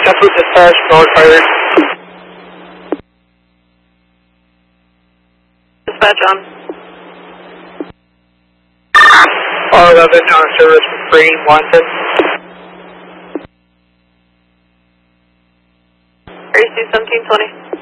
Temple dispatch, north fired. Dispatch on. R11 on service from Green, Wanton. RC 1720.